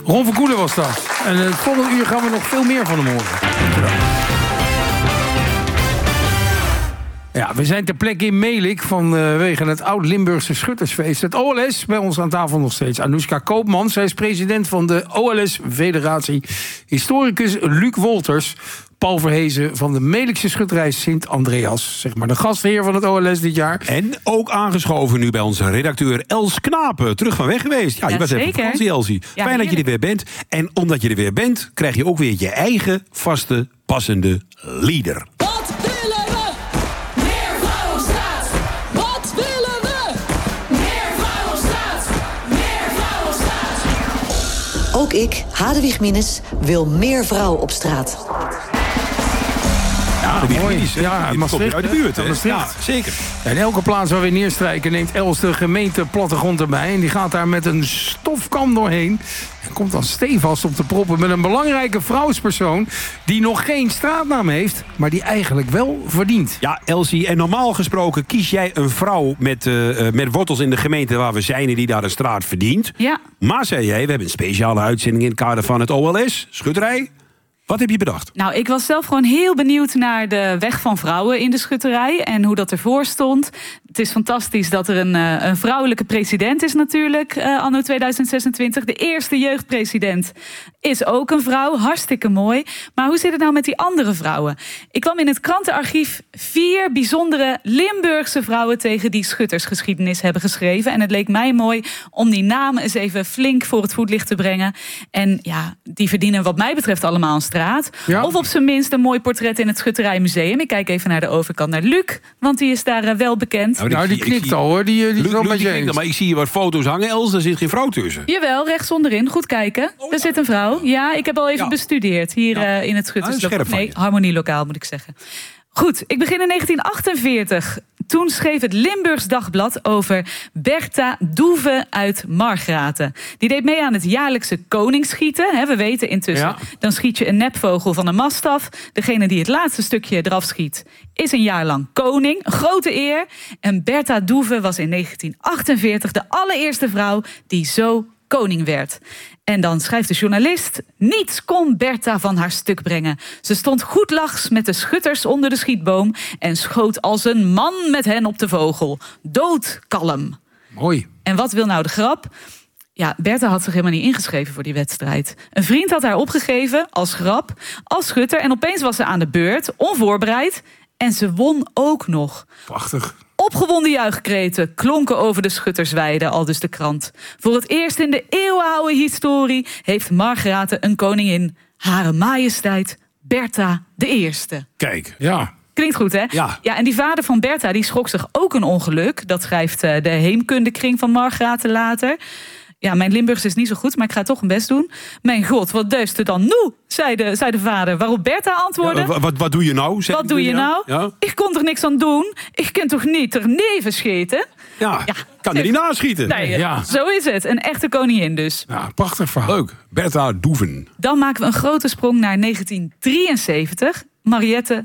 Ron van Koelen was dat. En het volgende uur gaan we nog veel meer van hem horen. Ja, we zijn ter plekke in Melick vanwege het Oud-Limburgse Schuttersfeest. Het OLS, bij ons aan tafel nog steeds Anoushka Koopman. Zij is president van de OLS-federatie. Historicus Luc Wolters. Paul Verhezen van de Melickse schutterij Sint-Andreas. Zeg maar de gastheer van het OLS dit jaar. En ook aangeschoven nu bij onze redacteur Els Knapen. Terug van weg geweest. Ja, je was even op vakantie, Elsie. Ja, fijn dat je er weer bent. En omdat je er weer bent, krijg je ook weer je eigen vaste, passende lieder. Wat willen we? Meer Vrouwenstraat. Wat willen we? Meer Vrouwenstraat. Meer Vrouwenstraat. Ook ik, Hadewig Minnes, wil meer vrouwen op straat. Ja, mooi. Ja, Maastricht, uit de buurt, hè? Maastricht. Ja, zeker. En elke plaats waar we neerstrijken neemt Els de gemeente plattegrond erbij. En die gaat daar met een stofkam doorheen. En komt dan stevast op de proppen met een belangrijke vrouwspersoon die nog geen straatnaam heeft, maar die eigenlijk wel verdient. Ja, Elsie, en normaal gesproken kies jij een vrouw met wortels in de gemeente waar we zijn en die daar een straat verdient. Ja. Maar zei jij, we hebben een speciale uitzending in het kader van het OLS, schutterij. Wat heb je bedacht? Nou, ik was zelf gewoon heel benieuwd naar de weg van vrouwen in de schutterij en hoe dat ervoor stond. Het is fantastisch dat er een vrouwelijke president is natuurlijk, anno 2026. De eerste jeugdpresident is ook een vrouw, hartstikke mooi. Maar hoe zit het nou met die andere vrouwen? Ik kwam in het krantenarchief 4 bijzondere Limburgse vrouwen tegen die schuttersgeschiedenis hebben geschreven. En het leek mij mooi om die namen eens even flink voor het voetlicht te brengen. En ja, die verdienen wat mij betreft allemaal een straat. Ja. Of op zijn minst een mooi portret in het Schutterijmuseum. Ik kijk even naar de overkant naar Luc, want die is daar wel bekend. Nou, die knikt al hoor. Die is wel met je eens. Maar ik zie hier wat foto's hangen, Els, daar zit geen vrouw tussen. Jawel, rechts onderin. Goed kijken. Daar zit een vrouw. Ja, ik heb al even bestudeerd hier in het Schutterslokaal. Nee, Harmonielokaal moet ik zeggen. Goed, ik begin in 1948. Toen schreef het Limburgs Dagblad over Bertha Doeve uit Margraten. Die deed mee aan het jaarlijkse koningsschieten. We weten intussen, dan schiet je een nepvogel van een mast af. Degene die het laatste stukje eraf schiet, is een jaar lang koning. Een grote eer. En Bertha Doeve was in 1948 de allereerste vrouw die zo koning werd. En dan schrijft de journalist: niets kon Bertha van haar stuk brengen. Ze stond goedlachs met de schutters onder de schietboom en schoot als een man met hen op de vogel. Doodkalm. Mooi. En wat wil nou de grap? Ja, Bertha had zich helemaal niet ingeschreven voor die wedstrijd. Een vriend had haar opgegeven als grap, als schutter. En opeens was ze aan de beurt, onvoorbereid. En ze won ook nog. Prachtig. Opgewonden juichkreten klonken over de schuttersweide, aldus de krant. Voor het eerst in de eeuwenoude historie heeft Margraten een koningin. Hare majesteit Bertha de Eerste. Kijk. Ja. Klinkt goed, hè? Ja. En die vader van Bertha die schrok zich ook een ongeluk. Dat schrijft de heemkundekring van Margraten later. Ja, mijn Limburgs is niet zo goed, maar ik ga toch mijn best doen. Mijn god, wat deust er dan nu? Zei de vader. Waarop Bertha antwoordde: wat doe je nou? Wat doe je nou? Ja? Ik kon er niks aan doen. Ik kan toch niet er neven scheten? Ja, kan er niet naschieten. Nee, zo is het. Een echte koningin dus. Ja, prachtig verhaal. Leuk. Bertha Doeven. Dan maken we een grote sprong naar 1973. Mariette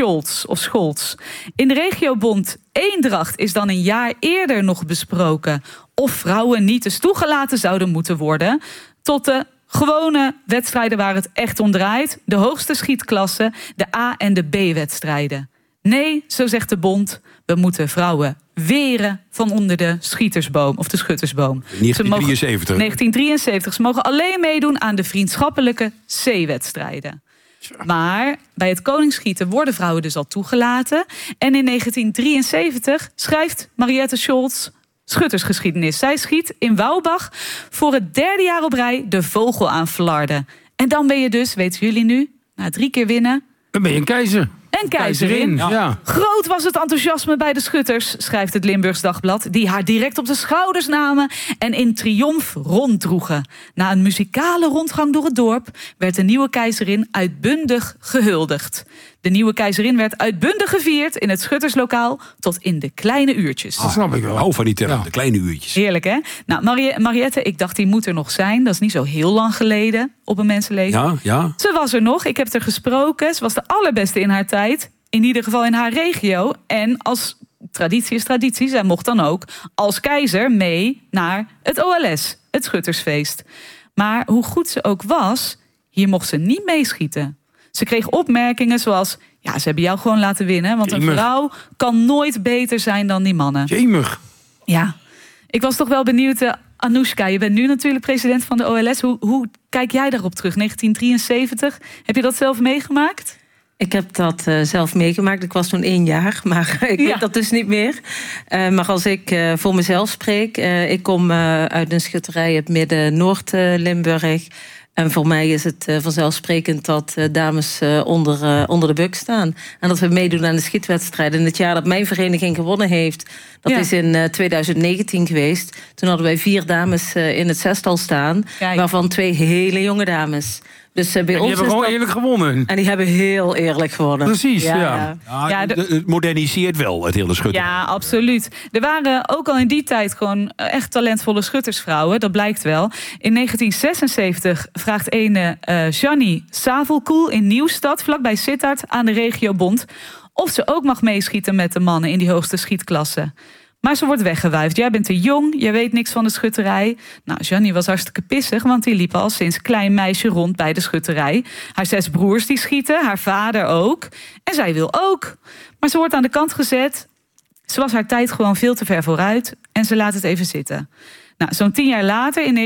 Scholz. In de regiobond Eendracht is dan een jaar eerder nog besproken of vrouwen niet eens toegelaten zouden moeten worden tot de gewone wedstrijden waar het echt om draait. De hoogste schietklassen, de A- en de B-wedstrijden. Nee, zo zegt de bond, we moeten vrouwen weren van onder de schietersboom of de schuttersboom. 1973. Ze mogen alleen meedoen aan de vriendschappelijke C-wedstrijden. Maar bij het koningsschieten worden vrouwen dus al toegelaten. En in 1973 schrijft Mariette Scholz schuttersgeschiedenis. Zij schiet in Wouwbach voor het 3e jaar op rij de vogel aan Flarden. En dan ben je dus, weten jullie nu, na 3 keer winnen, Dan ben je een keizer. En keizerin. Ja. Groot was het enthousiasme bij de schutters, schrijft het Limburgs Dagblad, die haar direct op de schouders namen en in triomf ronddroegen. Na een muzikale rondgang door het dorp werd de nieuwe keizerin uitbundig gehuldigd. De nieuwe keizerin werd uitbundig gevierd in het schutterslokaal tot in de kleine uurtjes. Dat snap ik wel. Hou van die term, de kleine uurtjes. Heerlijk, hè? Nou, Mariette, ik dacht die moet er nog zijn. Dat is niet zo heel lang geleden op een mensenleven. Ja. Ze was er nog, ik heb er gesproken. Ze was de allerbeste in haar tijd. In ieder geval in haar regio. En als traditie is traditie, zij mocht dan ook als keizer mee naar het OLS, het Schuttersfeest. Maar hoe goed ze ook was, hier mocht ze niet meeschieten. Ze kreeg opmerkingen zoals, ja, ze hebben jou gewoon laten winnen. Want een vrouw kan nooit beter zijn dan die mannen. Jemig. Ja, ik was toch wel benieuwd, Anoushka, je bent nu natuurlijk president van de OLS. Hoe kijk jij daarop terug? 1973, heb je dat zelf meegemaakt? Ik heb dat zelf meegemaakt. Ik was toen 1 jaar, maar ik weet dat dus niet meer. Maar als ik voor mezelf spreek, ik kom uit een schutterij uit Midden-Noord-Limburg. En voor mij is het vanzelfsprekend dat dames onder de buk staan. En dat we meedoen aan de schietwedstrijden. In het jaar dat mijn vereniging gewonnen heeft, dat is in 2019 geweest. Toen hadden wij 4 dames in het 6-tal staan. Kijk. Waarvan 2 hele jonge dames. Dus bij ons die hebben gewoon eerlijk gewonnen. En die hebben heel eerlijk gewonnen. Precies, Het moderniseert wel, het hele schutter. Ja, absoluut. Er waren ook al in die tijd gewoon echt talentvolle schuttersvrouwen. Dat blijkt wel. In 1976 vraagt ene Jannie Savelkoel in Nieuwstad, vlakbij Sittard, aan de regiobond of ze ook mag meeschieten met de mannen in die hoogste schietklasse. Maar ze wordt weggewuifd. Jij bent te jong, jij weet niks van de schutterij. Nou, Jannie was hartstikke pissig, want die liep al sinds klein meisje rond bij de schutterij. Haar 6 broers die schieten, haar vader ook. En zij wil ook. Maar ze wordt aan de kant gezet. Ze was haar tijd gewoon veel te ver vooruit. En ze laat het even zitten. Nou, zo'n 10 jaar later, in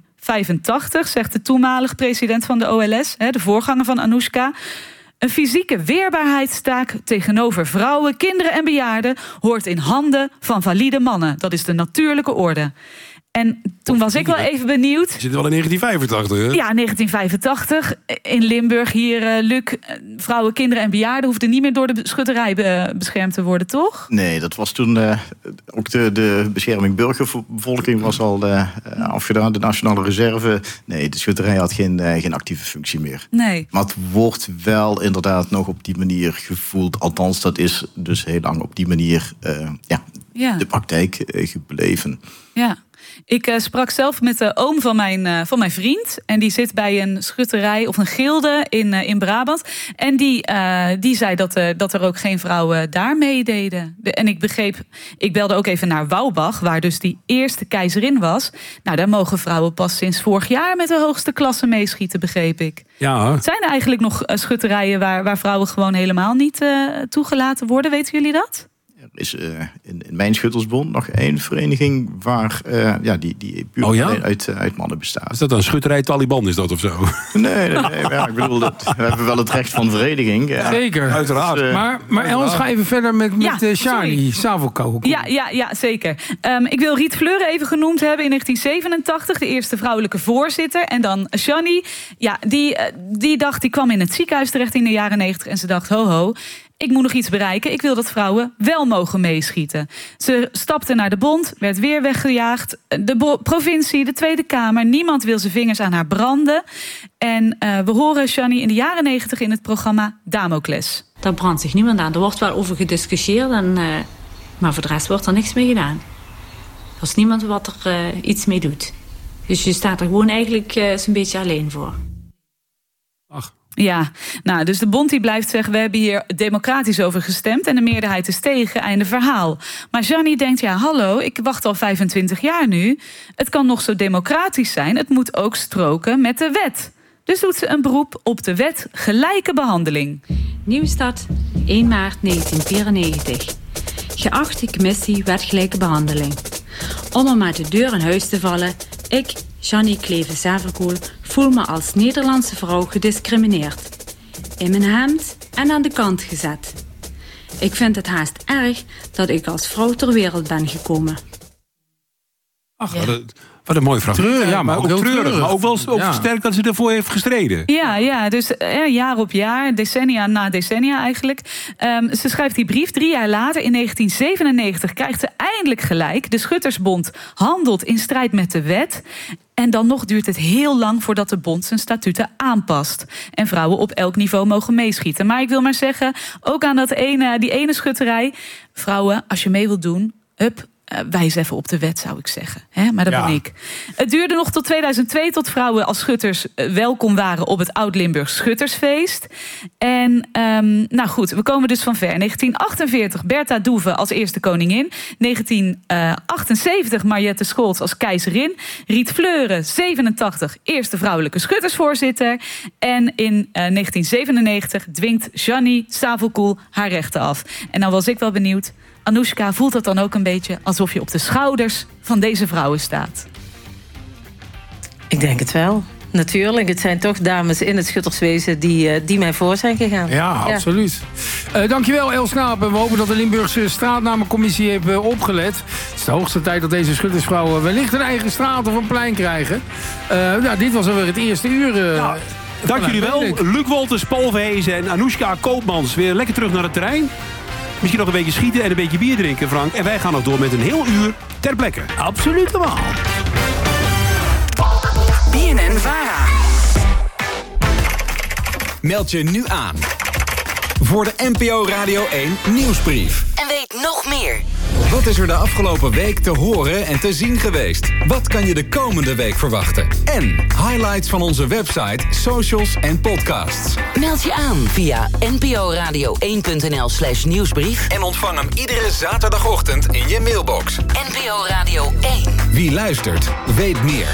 1985, zegt de toenmalig president van de OLS, de voorganger van Anoushka, een fysieke weerbaarheidstaak tegenover vrouwen, kinderen en bejaarden hoort in handen van valide mannen. Dat is de natuurlijke orde. En toen was ik wel even benieuwd. Je zit wel in 1985, hè? Ja, 1985. In Limburg hier, Luc, vrouwen, kinderen en bejaarden hoefden niet meer door de schutterij beschermd te worden, toch? Nee, dat was toen ook de bescherming burgerbevolking was al afgedaan. De Nationale Reserve. Nee, de schutterij had geen actieve functie meer. Nee. Maar het wordt wel inderdaad nog op die manier gevoeld. Althans, dat is dus heel lang op die manier de praktijk gebleven. Ja. Ik sprak zelf met de oom van mijn vriend. En die zit bij een schutterij of een gilde in Brabant. En die zei dat er ook geen vrouwen daar meededen. En ik belde ook even naar Wouwbach, waar dus die eerste keizerin was. Nou, daar mogen vrouwen pas sinds vorig jaar met de hoogste klasse meeschieten, begreep ik. Ja. Zijn er eigenlijk nog schutterijen waar vrouwen gewoon helemaal niet toegelaten worden? Weten jullie dat? Er is in mijn schuttersbond nog 1 vereniging waar die puur uit mannen bestaat. Is dat een schutterij Taliban, is dat of zo? Nee, ik bedoel, we hebben wel het recht van vereniging. Ja. Zeker. Uiteraard. Maar Els, ga even verder met Jannie Savelkoel. Ja, zeker. Ik wil Riet Fleuren even genoemd hebben in 1987, de eerste vrouwelijke voorzitter. En dan Jannie, die kwam in het ziekenhuis terecht in de jaren 90 en ze dacht, ho, ik moet nog iets bereiken. Ik wil dat vrouwen wel mogen meeschieten. Ze stapte naar de bond, werd weer weggejaagd. De provincie, de Tweede Kamer. Niemand wil zijn vingers aan haar branden. En we horen Jannie in de jaren 90 in het programma Damocles. Daar brandt zich niemand aan. Er wordt wel over gediscussieerd. Maar voor de rest wordt er niks mee gedaan. Er is niemand wat er iets mee doet. Dus je staat er gewoon eigenlijk zo'n beetje alleen voor. Ach. Ja, nou, dus de bond die blijft zeggen, we hebben hier democratisch over gestemd en de meerderheid is tegen, einde verhaal. Maar Jannie denkt, hallo, ik wacht al 25 jaar nu. Het kan nog zo democratisch zijn, het moet ook stroken met de wet. Dus doet ze een beroep op de wet gelijke behandeling. Nieuwstad, 1 maart 1994. Geachte commissie wet gelijke behandeling. Om er maar de deur in huis te vallen, ik, Jannie Kleve-Savelkoel, voel me als Nederlandse vrouw gediscrimineerd. In mijn hemd en aan de kant gezet. Ik vind het haast erg dat ik als vrouw ter wereld ben gekomen. Ach, wat een mooie vraag. Maar ook treurig. Maar ook wel sterk dat ze ervoor heeft gestreden. Ja, dus jaar op jaar, decennia na decennia eigenlijk. Ze schrijft die brief 3 jaar later, in 1997, krijgt ze eindelijk gelijk. De Schuttersbond handelt in strijd met de wet. En dan nog duurt het heel lang voordat de bond zijn statuten aanpast. En vrouwen op elk niveau mogen meeschieten. Maar ik wil maar zeggen, ook aan die ene schutterij. Vrouwen, als je mee wilt doen, wijs even op de wet, zou ik zeggen. Maar dat ben ik. Het duurde nog tot 2002 tot vrouwen als schutters welkom waren op het Oud-Limburgs Schuttersfeest. En nou goed, we komen dus van ver. 1948 Bertha Doeve als eerste koningin. 1978 Mariette Scholz als keizerin. Riet Fleuren, 87, eerste vrouwelijke schuttersvoorzitter. En in 1997 dwingt Jeannie Savelkoel haar rechten af. En nou was ik wel benieuwd, Anoushka, voelt het dan ook een beetje alsof je op de schouders van deze vrouwen staat? Ik denk het wel. Natuurlijk, het zijn toch dames in het schutterswezen die mij voor zijn gegaan. Ja, absoluut. Dankjewel, Els Knaap. En we hopen dat de Limburgse straatnamencommissie heeft opgelet. Het is de hoogste tijd dat deze schuttersvrouwen wellicht een eigen straat of een plein krijgen. Dit was alweer het eerste uur. Dank jullie wel. Luc Wolters, Paul Verhezen en Anoushka Koopmans. Weer lekker terug naar het terrein. Misschien nog een beetje schieten en een beetje bier drinken, Frank. En wij gaan nog door met een heel uur ter plekke. Absoluut allemaal. BNN-VARA. Meld je nu aan voor de NPO Radio 1 Nieuwsbrief. En weet nog meer. Wat is er de afgelopen week te horen en te zien geweest? Wat kan je de komende week verwachten? En highlights van onze website, socials en podcasts. Meld je aan via nporadio1.nl/nieuwsbrief. En ontvang hem iedere zaterdagochtend in je mailbox. NPO Radio 1. Wie luistert, weet meer.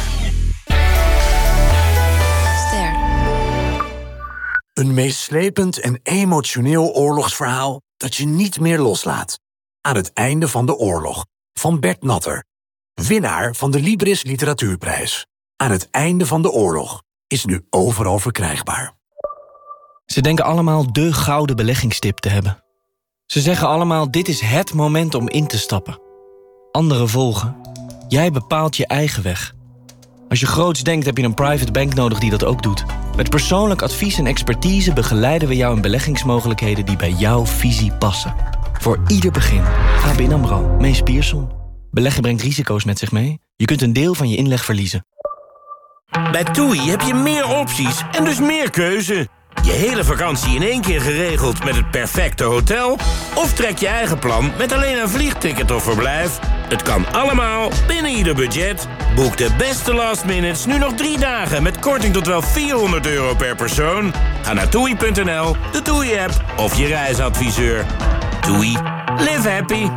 Een meeslepend en emotioneel oorlogsverhaal dat je niet meer loslaat. Aan het einde van de oorlog. Van Bert Natter. Winnaar van de Libris Literatuurprijs. Aan het einde van de oorlog. Is nu overal verkrijgbaar. Ze denken allemaal de gouden beleggingstip te hebben. Ze zeggen allemaal, dit is het moment om in te stappen. Anderen volgen. Jij bepaalt je eigen weg. Als je groots denkt, heb je een private bank nodig die dat ook doet. Met persoonlijk advies en expertise begeleiden we jou in beleggingsmogelijkheden die bij jouw visie passen. Voor ieder begin. ABN AMRO. Mees Pierson. Beleggen brengt risico's met zich mee. Je kunt een deel van je inleg verliezen. Bij TUI heb je meer opties en dus meer keuze. Je hele vakantie in één keer geregeld met het perfecte hotel? Of trek je eigen plan met alleen een vliegticket of verblijf? Het kan allemaal binnen ieder budget. Boek de beste last minutes nu nog 3 dagen met korting tot wel €400 per persoon. Ga naar toei.nl, de TUI-app of je reisadviseur. TUI. Live happy.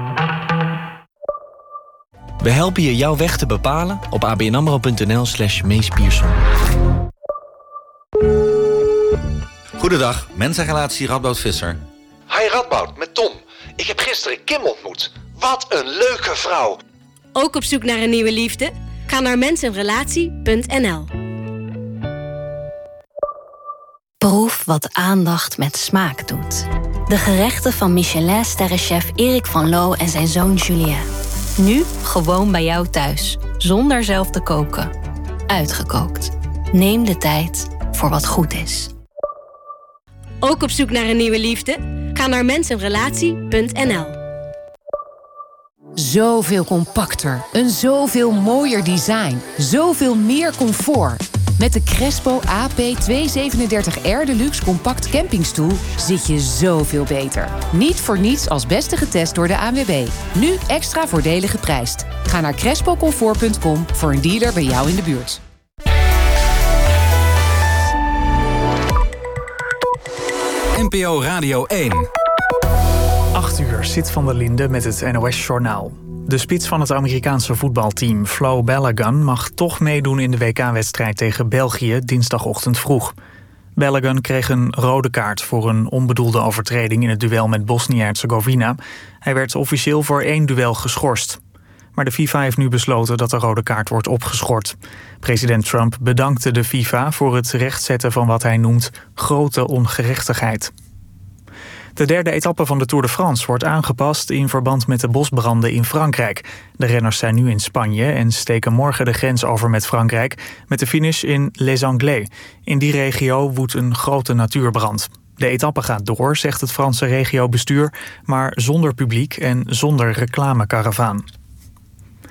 We helpen je jouw weg te bepalen op abnamro.nl/Mees Pierson. Goedendag, mensenrelatie Radboud Visser. Hi Radboud, met Tom. Ik heb gisteren Kim ontmoet. Wat een leuke vrouw. Ook op zoek naar een nieuwe liefde? Ga naar mensenrelatie.nl. Proef wat aandacht met smaak doet. De gerechten van Michelin-sterrenchef Erik van Loo en zijn zoon Julien. Nu gewoon bij jou thuis, zonder zelf te koken. Uitgekookt. Neem de tijd voor wat goed is. Ook op zoek naar een nieuwe liefde? Ga naar mensenrelatie.nl. Zoveel compacter, een zoveel mooier design, zoveel meer comfort. Met de Crespo AP237R Deluxe Compact Campingstoel zit je zoveel beter. Niet voor niets als beste getest door de ANWB. Nu extra voordelig geprijsd. Ga naar crespocomfort.com voor een dealer bij jou in de buurt. NPO Radio 1. 8 uur, Sit van der Linde met het NOS-journaal. De spits van het Amerikaanse voetbalteam, Flo Balogun, mag toch meedoen in de WK-wedstrijd tegen België dinsdagochtend vroeg. Balogun kreeg een rode kaart voor een onbedoelde overtreding in het duel met Bosnië-Herzegovina. Hij werd officieel voor 1 duel geschorst. Maar de FIFA heeft nu besloten dat de rode kaart wordt opgeschort. President Trump bedankte de FIFA voor het rechtzetten van wat hij noemt grote ongerechtigheid. De 3e etappe van de Tour de France wordt aangepast in verband met de bosbranden in Frankrijk. De renners zijn nu in Spanje en steken morgen de grens over met Frankrijk met de finish in Les Anglais. In die regio woedt een grote natuurbrand. De etappe gaat door, zegt het Franse regiobestuur, maar zonder publiek en zonder reclamekaravaan.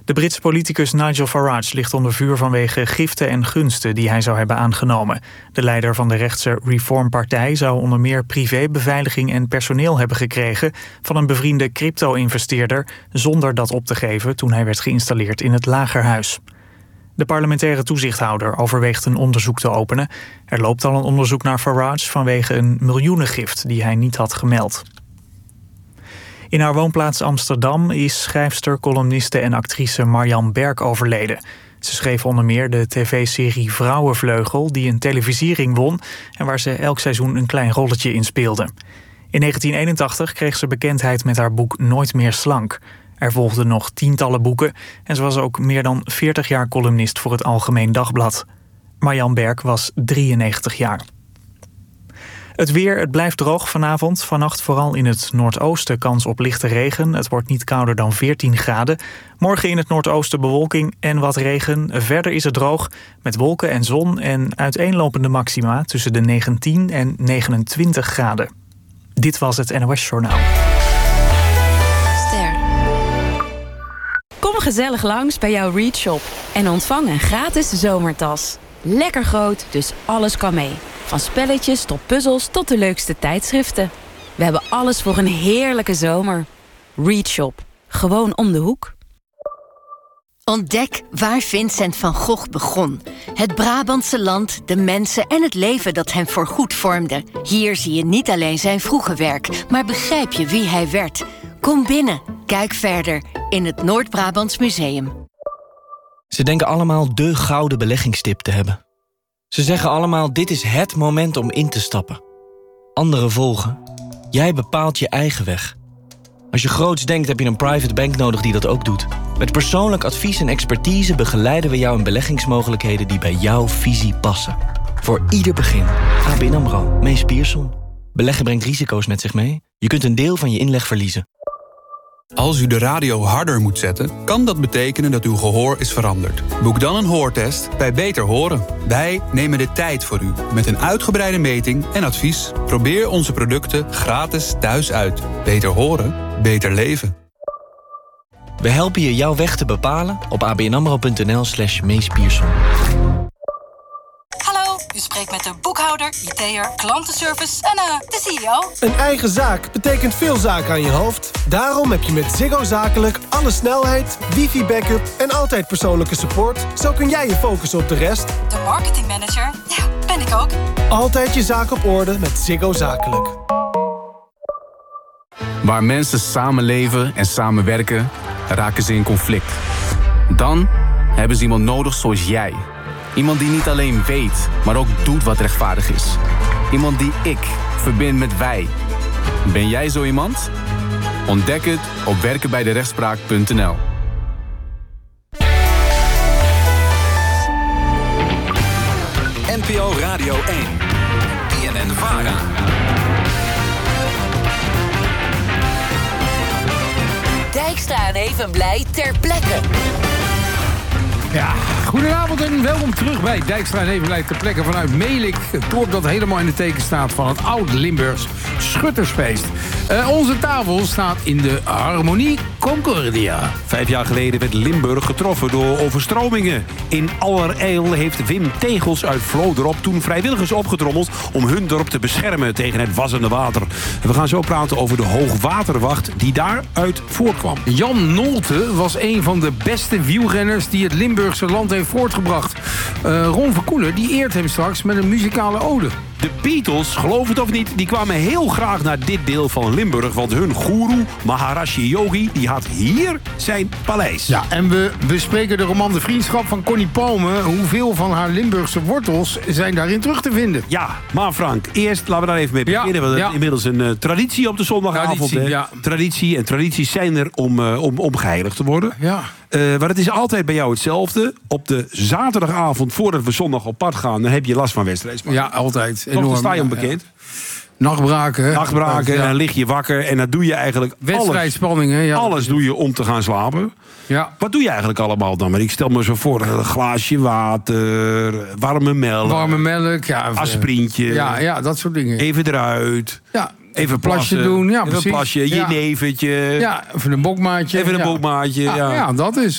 De Britse politicus Nigel Farage ligt onder vuur vanwege giften en gunsten die hij zou hebben aangenomen. De leider van de rechtse Reform-partij zou onder meer privébeveiliging en personeel hebben gekregen van een bevriende crypto-investeerder zonder dat op te geven toen hij werd geïnstalleerd in het Lagerhuis. De parlementaire toezichthouder overweegt een onderzoek te openen. Er loopt al een onderzoek naar Farage vanwege een miljoenengift die hij niet had gemeld. In haar woonplaats Amsterdam is schrijfster, columniste en actrice Marjan Berk overleden. Ze schreef onder meer de tv-serie Vrouwenvleugel, die een televisiering won en waar ze elk seizoen een klein rolletje in speelde. In 1981 kreeg ze bekendheid met haar boek Nooit meer slank. Er volgden nog tientallen boeken en ze was ook meer dan 40 jaar columnist voor het Algemeen Dagblad. Marjan Berk was 93 jaar. Het weer, het blijft droog vanavond. Vannacht vooral in het noordoosten kans op lichte regen. Het wordt niet kouder dan 14 graden. Morgen in het noordoosten bewolking en wat regen. Verder is het droog met wolken en zon en uiteenlopende maxima tussen de 19 en 29 graden. Dit was het NOS Journaal. Kom gezellig langs bij jouw Reach Shop en ontvang een gratis zomertas. Lekker groot, dus alles kan mee. Van spelletjes tot puzzels tot de leukste tijdschriften. We hebben alles voor een heerlijke zomer. Reach Shop. Gewoon om de hoek. Ontdek waar Vincent van Gogh begon. Het Brabantse land, de mensen en het leven dat hem voorgoed vormde. Hier zie je niet alleen zijn vroege werk, maar begrijp je wie hij werd. Kom binnen, kijk verder in het Noord-Brabants Museum. Ze denken allemaal de gouden beleggingstip te hebben. Ze zeggen allemaal, dit is het moment om in te stappen. Anderen volgen. Jij bepaalt je eigen weg. Als je groots denkt, heb je een private bank nodig die dat ook doet. Met persoonlijk advies en expertise begeleiden we jou in beleggingsmogelijkheden die bij jouw visie passen. Voor ieder begin. ABN AMRO, Mees Pierson. Beleggen brengt risico's met zich mee. Je kunt een deel van je inleg verliezen. Als u de radio harder moet zetten, kan dat betekenen dat uw gehoor is veranderd. Boek dan een hoortest bij Beter Horen. Wij nemen de tijd voor u met een uitgebreide meting en advies. Probeer onze producten gratis thuis uit. Beter horen, beter leven. We helpen je jouw weg te bepalen op abnamro.nl/Mees Pierson. Hallo, u spreekt met de boekhouder, IT'er, klantenservice en de CEO. Een eigen zaak betekent veel zaken aan je hoofd. Daarom heb je met Ziggo Zakelijk alle snelheid, wifi-backup en altijd persoonlijke support. Zo kun jij je focussen op de rest. De marketingmanager, ja, ben ik ook. Altijd je zaak op orde met Ziggo Zakelijk. Waar mensen samenleven en samenwerken, raken ze in conflict. Dan hebben ze iemand nodig zoals jij. Iemand die niet alleen weet, maar ook doet wat rechtvaardig is. Iemand die ik verbind met wij. Ben jij zo iemand? Ontdek het op werkenbijderechtspraak.nl. NPO Radio 1. BNN-VARA. Dijkstra en Evenblij ter plekke. Ja, goedenavond en welkom terug bij Dijkstra en Evenblij ter plekke vanuit Melick. Het dorp dat helemaal in het teken staat van het oud-Limburgs Schuttersfeest. Onze tafel staat in de Harmonie Concordia. 5 jaar geleden werd Limburg getroffen door overstromingen. In allerijl heeft Wim Tegels uit Vlodrop toen vrijwilligers opgetrommeld om hun dorp te beschermen tegen het wassende water. En we gaan zo praten over de hoogwaterwacht die daaruit voortkwam. Jan Nolte was een van de beste wielrenners die het Limburgse land heeft voortgebracht. Ron Verkoelen die eert hem straks met een muzikale ode. De Beatles, geloof het of niet, die kwamen heel graag naar dit deel van Limburg. Want hun goeroe, Maharishi Yogi, die had hier zijn paleis. Ja, en we bespreken de roman De Vriendschap van Connie Palme. Hoeveel van haar Limburgse wortels zijn daarin terug te vinden? Ja, maar Frank, eerst laten we daar even mee beginnen. Want het is inmiddels een traditie op de zondagavond. Traditie en tradities zijn er om geheiligd te worden. Ja. Maar het is altijd bij jou hetzelfde. Op de zaterdagavond, voordat we zondag op pad gaan, dan heb je last van wedstrijdspanning. Ja, altijd. Toch, dan sta je onbekend. Nachtbraken. En dan lig je wakker en dan doe je eigenlijk wedstrijdspanning, hè? Ja, alles doe je om te gaan slapen. Ja. Wat doe je eigenlijk allemaal dan? Maar ik stel me zo voor, een glaasje water, warme melk, ja, aspirintje. Ja, dat soort dingen. Even eruit. Ja. Even plasje doen, ja, even precies. Een plasje, jenevertje. Ja, even een bokmaatje. Even een bokmaatje, ja, dat is.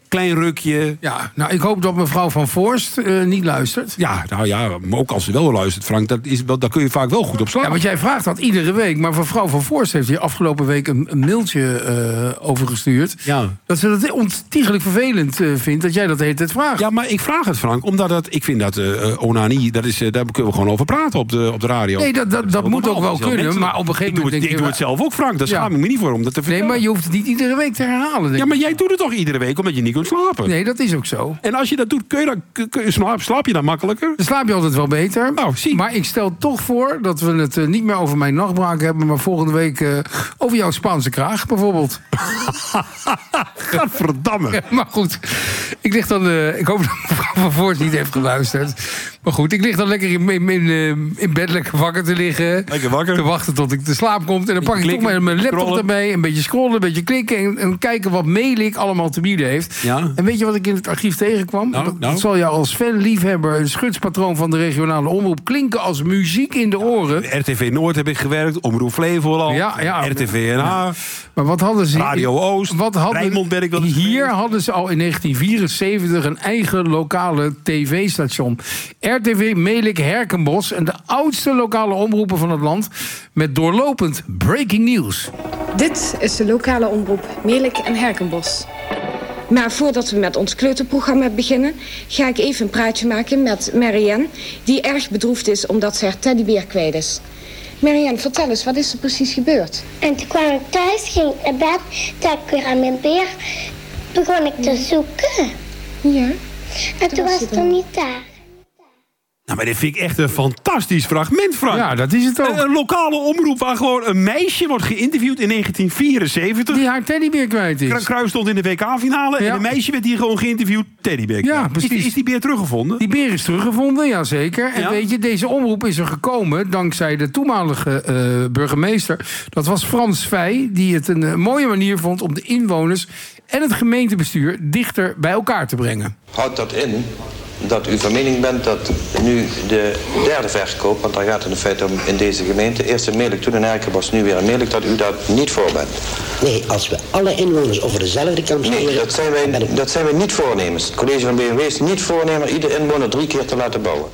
klein rukje. Ja, nou, ik hoop dat mevrouw Van Voorst niet luistert. Ja, nou ja, maar ook als ze wel luistert, Frank, daar kun je vaak wel goed op slapen. Ja, want jij vraagt dat iedere week. Maar mevrouw Van Voorst heeft hier afgelopen week een mailtje over gestuurd. Ja. Dat ze dat ontiegelijk vervelend vindt dat jij dat de hele tijd vraagt. Ja, maar ik vraag het, Frank, omdat ik vind dat onanie, daar kunnen we gewoon over praten op de radio. Nee, dat moet ook wel kunnen, maar op een gegeven moment... Ik doe het zelf ook, Frank, daar schaam ik me niet voor om dat te vertellen. Nee, maar je hoeft het niet iedere week te herhalen. Ja, maar jij doet het toch iedere week, omdat je niet kunt slapen? Nee, dat is ook zo. En als je dat doet, slaap je dan makkelijker? Dan slaap je altijd wel beter. Nou, zie. Maar ik stel toch voor dat we het niet meer over mijn nachtbraak hebben, maar volgende week over jouw Spaanse kraag bijvoorbeeld. Gadverdamme. Ja, maar goed, ik lig dan... ik hoop dat mevrouw Van Voorst niet heeft geluisterd. Maar goed, ik lig dan lekker in bed lekker wakker te liggen. Lekker wakker. Te wachten tot ik te slaap komt. En dan pak ik toch maar mijn laptop erbij. Een beetje scrollen, een beetje klikken. En kijken wat Melik allemaal te bieden heeft. Ja. En weet je wat ik in het archief tegenkwam? Dat zal jou als fan-liefhebber, een schutspatroon van de regionale omroep, klinken als muziek in de oren. RTV Noord heb ik gewerkt. Omroep Flevoland. Ja. RTV NH. Ja. Maar wat hadden ze... Radio Oost. Rijnmond ben ik wel. Hier hadden ze al in 1974 een eigen lokale tv-station. RTV Melik Herkenbos. En de oudste lokale omroepen van het land. Met doorlopend breaking news. Dit is de lokale omroep Melik en Herkenbos. Maar voordat we met ons kleuterprogramma beginnen, ga ik even een praatje maken met Marianne, die erg bedroefd is omdat ze haar teddybeer kwijt is. Marianne, vertel eens, wat is er precies gebeurd? En toen kwam ik thuis, ging ik naar bed, toen ik weer aan mijn beer, begon ik te zoeken. Ja. En toen was het er niet daar. Nou, maar dit vind ik echt een fantastisch fragment, Frank. Ja, dat is het ook. Een lokale omroep waar gewoon een meisje wordt geïnterviewd in 1974. Die haar teddybeer kwijt is. Kruis stond in de WK-finale en een meisje werd hier gewoon geïnterviewd. Teddybeer. Ja, precies. Is die beer teruggevonden? Die beer is teruggevonden, ja zeker. En weet je, deze omroep is er gekomen dankzij de toenmalige burgemeester. Dat was Frans Vij, die het een mooie manier vond om de inwoners en het gemeentebestuur dichter bij elkaar te brengen. Houdt dat in dat u van mening bent dat nu de derde verkoop, want daar gaat het in feite om in deze gemeente, eerst in Melik, toen in Herkenbos, nu weer in Melik, dat u daar niet voor bent? Nee, als we alle inwoners over dezelfde kam scheren... Nee, dat zijn wij niet voornemens. Het college van BMW is niet voornemen ieder inwoner 3 keer te laten bouwen.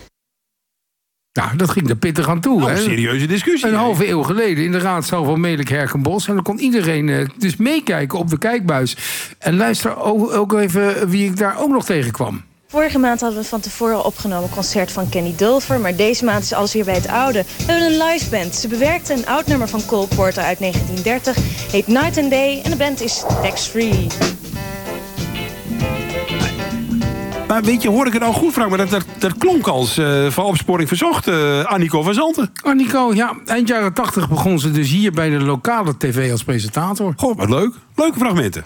Nou, dat ging er pittig aan toe. Een serieuze discussie. Een halve eeuw geleden in de raadzaal van Melik Herkenbos. En dan kon iedereen dus meekijken op de kijkbuis. En luister ook even wie ik daar ook nog tegenkwam. Vorige maand hadden we van tevoren opgenomen concert van Kenny Dulfer. Maar deze maand is alles weer bij het oude. We hebben een live band. Ze bewerkte een oud nummer van Cole Porter uit 1930. Heet Night and Day. En de band is tax-free. Maar weet je, hoor ik het nou goed, Frank? Maar dat klonk als van Opsporing Verzocht. Annico van Zanten. Annico, ja. Eind jaren 80 begon ze dus hier bij de lokale tv als presentator. Goh, wat leuk. Leuke fragmenten.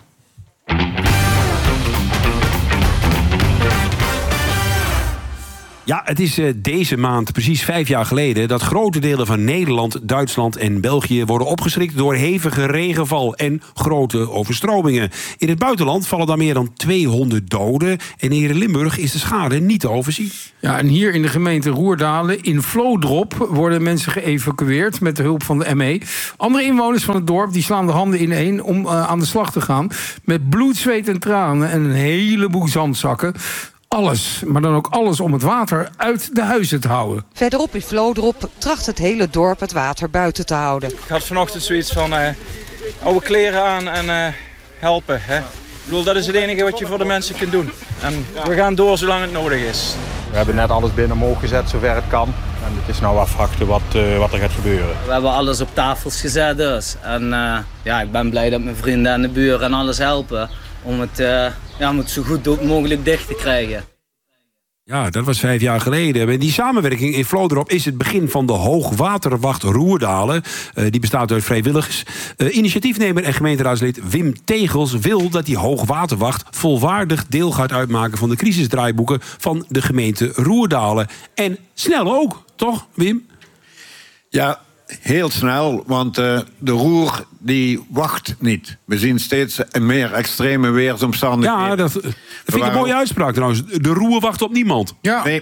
Ja, het is deze maand, precies 5 jaar geleden, dat grote delen van Nederland, Duitsland en België worden opgeschrikt door hevige regenval en grote overstromingen. In het buitenland vallen dan meer dan 200 doden. En hier in Limburg is de schade niet te overzien. Ja, en hier in de gemeente Roerdalen, in Vlodrop, worden mensen geëvacueerd met de hulp van de ME. Andere inwoners van het dorp die slaan de handen ineen om aan de slag te gaan. Met bloed, zweet en tranen en een heleboel zandzakken. Alles, maar dan ook alles om het water uit de huizen te houden. Verderop in Vlodrop tracht het hele dorp het water buiten te houden. Ik had vanochtend zoiets van oude kleren aan en helpen. Hè? Ik bedoel, dat is het enige wat je voor de mensen kunt doen. En we gaan door zolang het nodig is. We hebben net alles binnen omhoog gezet zover het kan. En het is nou afwachten wat er gaat gebeuren. We hebben alles op tafels gezet dus. En ik ben blij dat mijn vrienden en de buren en alles helpen om het zo goed mogelijk dicht te krijgen. Ja, dat was 5 jaar geleden. En die samenwerking in Vlodrop is het begin van de Hoogwaterwacht Roerdalen. Die bestaat uit vrijwilligers. Initiatiefnemer en gemeenteraadslid Wim Tegels wil dat die Hoogwaterwacht volwaardig deel gaat uitmaken van de crisisdraaiboeken van de gemeente Roerdalen. En snel ook, toch, Wim? Ja, heel snel, want de Roer die wacht niet. We zien steeds meer extreme weersomstandigheden. Ja, dat vind ik een mooie uitspraak trouwens. De Roer wacht op niemand. Ja. Nee,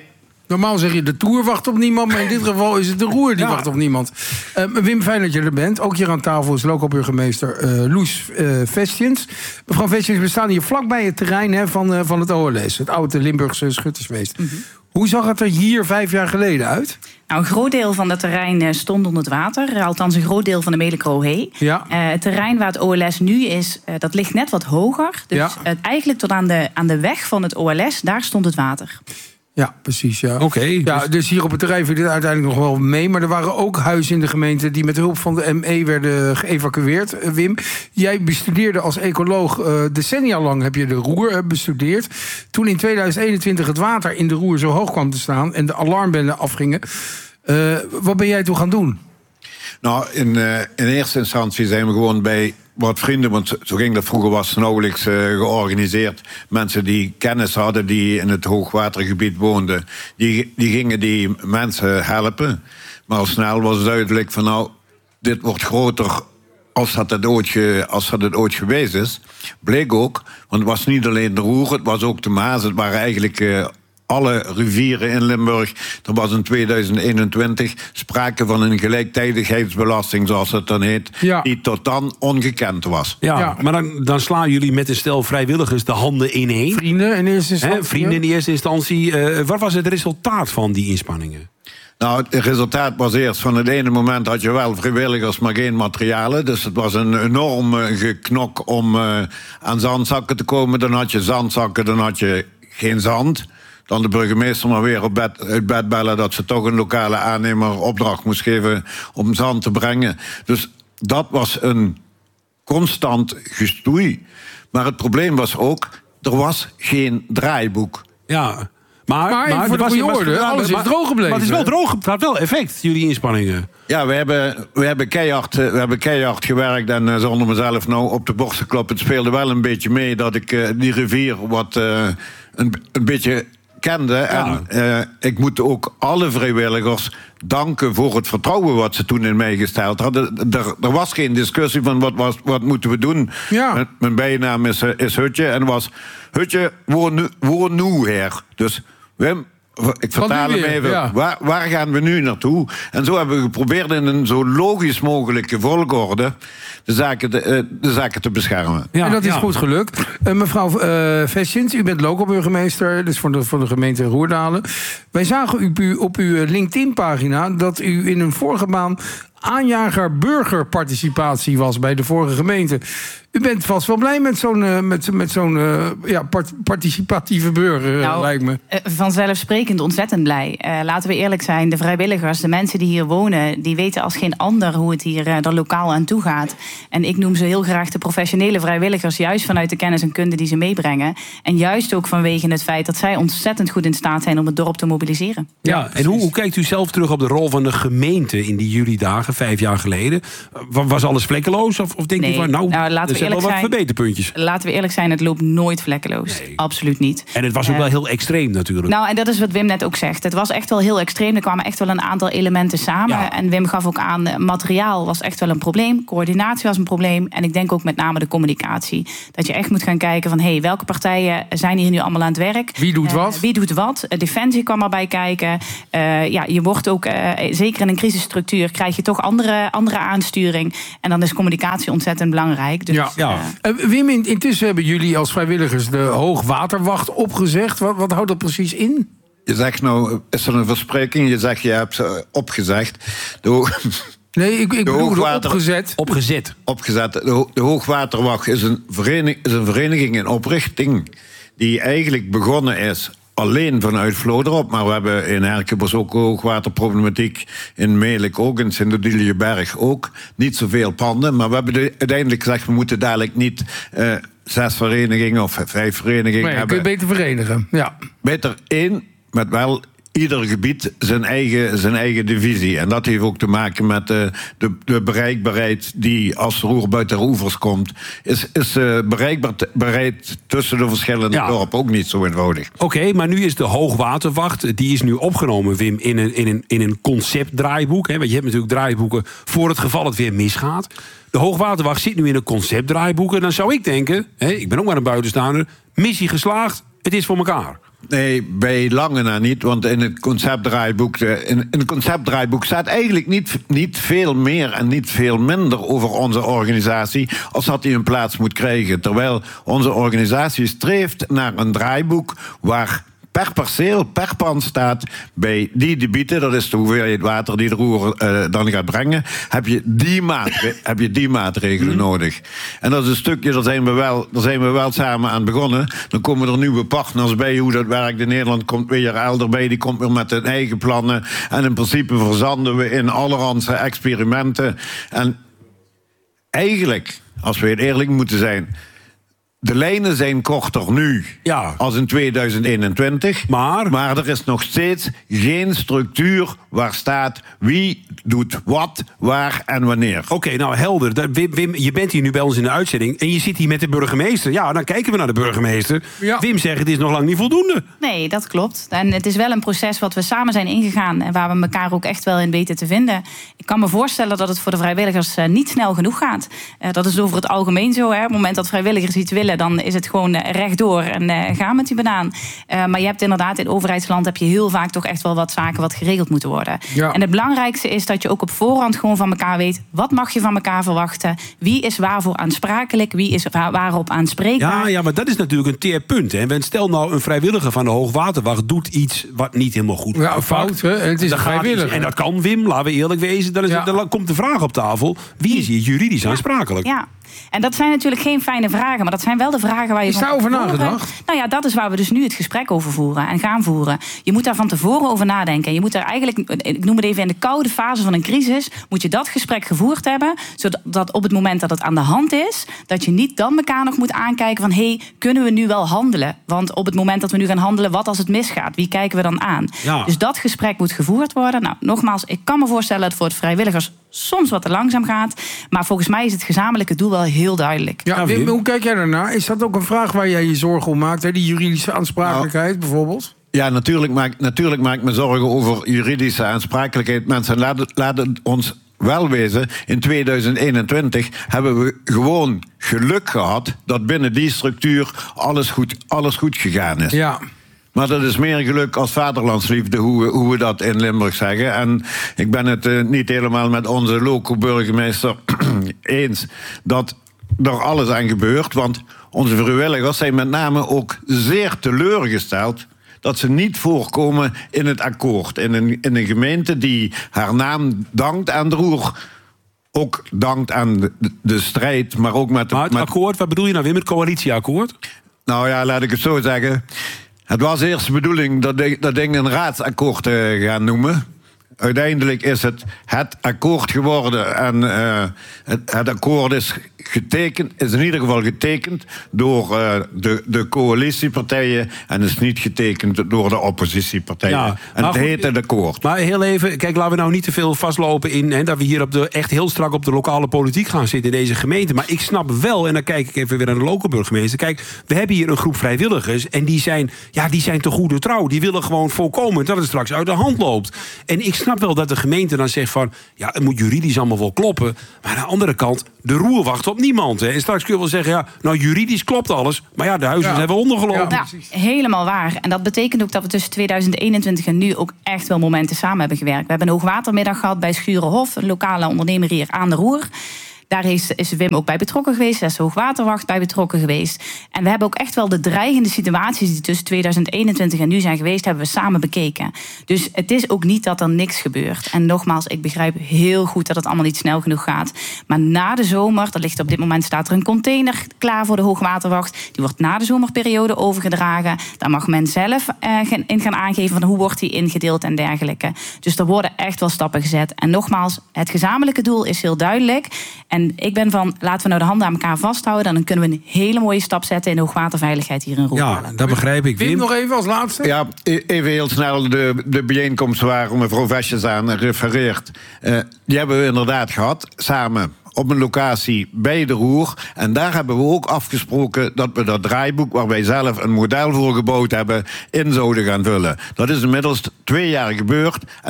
Normaal zeg je de Tour wacht op niemand, maar in dit geval is het de Roer die wacht op niemand. Wim, fijn dat je er bent. Ook hier aan tafel is lokaal burgemeester Loes Vestjens. Mevrouw Vestjens, we staan hier vlakbij het terrein van het OLS, het oude Limburgse schuttersfeest. Mm-hmm. Hoe zag het er hier 5 jaar geleden uit? Nou, een groot deel van dat terrein stond onder het water. Althans, een groot deel van de Melick-Rohe. Ja. Het terrein waar het OLS nu is, dat ligt net wat hoger. Dus eigenlijk tot aan de weg van het OLS, daar stond het water. Ja, precies. Ja. Oké. Dus hier op het terrein viel dit uiteindelijk nog wel mee. Maar er waren ook huizen in de gemeente die met hulp van de ME werden geëvacueerd. Wim, jij bestudeerde als ecoloog decennia lang, heb je de Roer bestudeerd. Toen in 2021 het water in de Roer zo hoog kwam te staan en de alarmbellen afgingen. Wat ben jij toen gaan doen? Nou, in eerste instantie zijn we gewoon bij wat vrienden, want zo ging dat vroeger, was nauwelijks georganiseerd. Mensen die kennis hadden, die in het hoogwatergebied woonden, die gingen die mensen helpen. Maar al snel was duidelijk van nou, dit wordt groter als dat het ooit geweest is. Bleek ook, want het was niet alleen de Roer, het was ook de Maas, het waren eigenlijk alle rivieren in Limburg. Er was in 2021 sprake van een gelijktijdigheidsbelasting, zoals het dan heet, die tot dan ongekend was. Ja. Maar dan slaan jullie met een stel vrijwilligers de handen ineen. Vrienden in eerste instantie. Vrienden in eerste instantie. Wat was het resultaat van die inspanningen? Nou, het resultaat was eerst, van het ene moment had je wel vrijwilligers, maar geen materialen. Dus het was een enorm geknok om aan zandzakken te komen. Dan had je zandzakken, dan had je geen zand. Dan de burgemeester maar weer uit bed bellen dat ze toch een lokale aannemer opdracht moest geven om zand te brengen. Dus dat was een constant gestoei. Maar het probleem was ook, er was geen draaiboek. Ja, maar voor de goede orde, alles is droog gebleven. Maar het is wel droog, het had wel effect, jullie inspanningen. Ja, we hebben keihard gewerkt en zonder mezelf nou op de borst te kloppen. Het speelde wel een beetje mee dat ik die rivier een beetje kende. Ja. En ik moet ook alle vrijwilligers danken voor het vertrouwen wat ze toen in mij gesteld hadden. Er was geen discussie van wat moeten we doen. Ja. Mijn bijnaam is Hutje en was Hutje, woon nu her. Dus Wim, ik vertaal hem even. Ja. Waar gaan we nu naartoe? En zo hebben we geprobeerd in een zo logisch mogelijke volgorde de zaken te beschermen. Ja, en dat is goed gelukt. Mevrouw Vestjens, u bent lokaal burgemeester, dus voor de gemeente Roerdalen. Wij zagen op uw LinkedIn-pagina dat u in een vorige baan aanjager burgerparticipatie was bij de vorige gemeente. U bent vast wel blij met zo'n participatieve burger, lijkt me. Vanzelfsprekend ontzettend blij. Laten we eerlijk zijn, de vrijwilligers, de mensen die hier wonen, die weten als geen ander hoe het hier er lokaal aan toe gaat. En ik noem ze heel graag de professionele vrijwilligers, juist vanuit de kennis en kunde die ze meebrengen. En juist ook vanwege het feit dat zij ontzettend goed in staat zijn om het dorp te mobiliseren. Ja, en hoe kijkt u zelf terug op de rol van de gemeente in die jullie dagen, 5 jaar geleden? Was alles vlekkeloos? Of denk je van, laten we wel wat verbeterpuntjes? Laten we eerlijk zijn, het loopt nooit vlekkeloos. Nee. Absoluut niet. En het was ook wel heel extreem natuurlijk. Nou, en dat is wat Wim net ook zegt. Het was echt wel heel extreem. Er kwamen echt wel een aantal elementen samen. Ja. En Wim gaf ook aan, materiaal was echt wel een probleem. Coördinatie was een probleem. En ik denk ook met name de communicatie. Dat je echt moet gaan kijken van, welke partijen zijn hier nu allemaal aan het werk? Wie doet wat? Wie doet wat? Defensie kwam erbij kijken. Je wordt ook, zeker in een crisisstructuur, krijg je toch andere aansturing. En dan is communicatie ontzettend belangrijk. Dus, Wim, intussen hebben jullie als vrijwilligers de Hoogwaterwacht opgezegd. Wat houdt dat precies in? Je zegt nou, is er een verspreking? Je zegt, je hebt ze opgezegd. Nee, ik bedoel opgezet. Opgezet. De Hoogwaterwacht is een vereniging in oprichting die eigenlijk begonnen is alleen vanuit Vlodrop, maar we hebben in Herkenbos ook hoogwaterproblematiek, in Melick ook, in Sint-Odilieberg ook. Niet zoveel panden, maar we hebben uiteindelijk gezegd, we moeten dadelijk niet 6 verenigingen of 5 verenigingen hebben. Kun je beter verenigen, ja. Beter 1, met wel ieder gebied zijn eigen divisie. En dat heeft ook te maken met de bereikbaarheid die als de Roer buiten de oevers komt. Is bereikbaarheid tussen de verschillende dorpen ook niet zo eenvoudig. Oké, maar nu is de Hoogwaterwacht, die is nu opgenomen, Wim, in een conceptdraaiboek. Want je hebt natuurlijk draaiboeken voor het geval het weer misgaat. De Hoogwaterwacht zit nu in een conceptdraaiboek. En dan zou ik denken, ik ben ook maar een buitenstaander, missie geslaagd, het is voor elkaar. Nee, bij lange na niet, want in het conceptdraaiboek, in het conceptdraaiboek staat eigenlijk niet veel meer en niet veel minder over onze organisatie als dat die een plaats moet krijgen. Terwijl onze organisatie streeft naar een draaiboek waar per perceel, per pand staat, bij die debieten, dat is de hoeveelheid water die de roer dan gaat brengen, heb je die maatregelen nodig. En dat is een stukje, daar zijn we wel samen aan begonnen. Dan komen er nieuwe partners bij, hoe dat werkt in Nederland, komt weer Elder bij, die komt weer met hun eigen plannen. En in principe verzanden we in allerhande experimenten. En eigenlijk, als we eerlijk moeten zijn, de lijnen zijn korter nu als in 2021. Maar er is nog steeds geen structuur waar staat wie doet wat, waar en wanneer. Oké, nou helder. Wim, je bent hier nu bij ons in de uitzending en je zit hier met de burgemeester. Ja, dan kijken we naar de burgemeester. Ja. Wim zegt, het is nog lang niet voldoende. Nee, dat klopt. En het is wel een proces wat we samen zijn ingegaan en waar we elkaar ook echt wel in weten te vinden. Ik kan me voorstellen dat het voor de vrijwilligers niet snel genoeg gaat. Dat is over het algemeen zo. Op het moment dat vrijwilligers iets willen, dan is het gewoon rechtdoor en ga met die banaan. Maar je hebt inderdaad, in overheidsland heb je heel vaak toch echt wel wat zaken wat geregeld moeten worden. Ja. En het belangrijkste is dat je ook op voorhand gewoon van elkaar weet, wat mag je van elkaar verwachten? Wie is waarvoor aansprakelijk? Wie is waarop aanspreekbaar? Ja, maar dat is natuurlijk een teerpunt. Hè. Stel nou, een vrijwilliger van de Hoogwaterwacht doet iets wat niet helemaal goed. Ja, fout, hè? Het is vrijwillig. En dat kan, Wim, laten we eerlijk wezen. Dan komt de vraag op tafel, wie is hier juridisch aansprakelijk? Ja. En dat zijn natuurlijk geen fijne vragen, maar dat zijn wel de vragen waar je is daarover nagedacht? Nou ja, dat is waar we dus nu het gesprek over voeren en gaan voeren. Je moet daar van tevoren over nadenken. Je moet daar eigenlijk, ik noem het even in de koude fase van een crisis, moet je dat gesprek gevoerd hebben, zodat op het moment dat het aan de hand is, dat je niet dan elkaar nog moet aankijken van kunnen we nu wel handelen? Want op het moment dat we nu gaan handelen, wat als het misgaat? Wie kijken we dan aan? Ja. Dus dat gesprek moet gevoerd worden. Nou, nogmaals, ik kan me voorstellen dat het voor het vrijwilligers soms wat te langzaam gaat, maar volgens mij is het gezamenlijke doel wel heel duidelijk. Ja, Wim, hoe kijk jij daarnaar? Is dat ook een vraag waar jij je zorgen om maakt? Hè? Die juridische aansprakelijkheid bijvoorbeeld? Ja, natuurlijk maak ik me zorgen over juridische aansprakelijkheid. Mensen, laten ons wel wezen, in 2021 hebben we gewoon geluk gehad dat binnen die structuur alles goed gegaan is. Ja. Maar dat is meer geluk als vaderlandsliefde, hoe we dat in Limburg zeggen. En ik ben het niet helemaal met onze loco-burgemeester eens dat er alles aan gebeurt. Want onze vrijwilligers zijn met name ook zeer teleurgesteld dat ze niet voorkomen in het akkoord. In een gemeente die haar naam dankt aan de roer, ook dankt aan de strijd, maar ook met... Maar het akkoord, wat bedoel je nou weer met het coalitieakkoord? Nou ja, laat ik het zo zeggen. Het was eerst de bedoeling dat ding een raadsakkoord gaan noemen. Uiteindelijk is het akkoord geworden. En het akkoord is in ieder geval getekend door de coalitiepartijen en is niet getekend door de oppositiepartijen. Ja, en het heet het akkoord. Maar heel even, kijk, laten we nou niet te veel vastlopen in dat we hier echt heel strak op de lokale politiek gaan zitten in deze gemeente. Maar ik snap wel, en dan kijk ik even weer naar de lokale burgemeester. Kijk, we hebben hier een groep vrijwilligers en die zijn te goede trouw. Die willen gewoon voorkomen dat het straks uit de hand loopt. En ik snap wel dat de gemeente dan zegt van, ja, het moet juridisch allemaal wel kloppen. Maar aan de andere kant, de roer wacht op niemand. Hè. En straks kun je wel zeggen, ja, nou juridisch klopt alles. Maar ja, de huizen hebben we ondergelopen. Ja, helemaal waar. En dat betekent ook dat we tussen 2021 en nu ook echt wel momenten samen hebben gewerkt. We hebben een hoogwatermiddag gehad bij Schurenhof, een lokale ondernemer hier aan de Roer. Daar is Wim ook bij betrokken geweest. Daar is de Hoogwaterwacht bij betrokken geweest. En we hebben ook echt wel de dreigende situaties die tussen 2021 en nu zijn geweest, hebben we samen bekeken. Dus het is ook niet dat er niks gebeurt. En nogmaals, ik begrijp heel goed dat het allemaal niet snel genoeg gaat. Maar na de zomer, op dit moment staat er een container klaar voor de Hoogwaterwacht. Die wordt na de zomerperiode overgedragen. Daar mag men zelf in gaan aangeven van hoe wordt die ingedeeld en dergelijke. Dus er worden echt wel stappen gezet. En nogmaals, het gezamenlijke doel is heel duidelijk. En ik ben van, laten we nou de handen aan elkaar vasthouden, dan kunnen we een hele mooie stap zetten in de hoogwaterveiligheid hier in Roermond. Ja, dat begrijp ik. Wim, nog even als laatste. Ja, even heel snel de bijeenkomst waar mevrouw Vesjes aan refereert. Die hebben we inderdaad gehad, samen op een locatie bij de Roer. En daar hebben we ook afgesproken dat we dat draaiboek, waar wij zelf een model voor gebouwd hebben, in zouden gaan vullen. Dat is inmiddels 2 jaar gebeurd en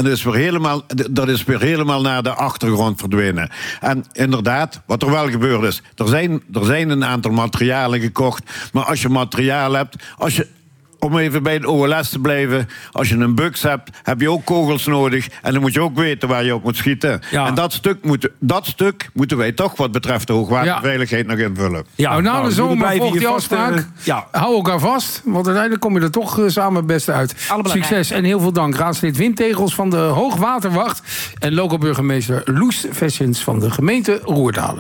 dat is weer helemaal naar de achtergrond verdwenen. En inderdaad, wat er wel gebeurd is, er zijn een aantal materialen gekocht, maar als je materiaal hebt, om even bij het OLS te blijven. Als je een buks hebt, heb je ook kogels nodig. En dan moet je ook weten waar je op moet schieten. Ja. En dat stuk moeten wij toch wat betreft de hoogwaterveiligheid nog invullen. Ja, na de zomer volgt die afspraak. Hou elkaar vast, want uiteindelijk kom je er toch samen het beste uit. Succes en heel veel dank. Raadslid Wim Tegels van de Hoogwaterwacht en local burgemeester Loes Vessens van de gemeente Roerdalen.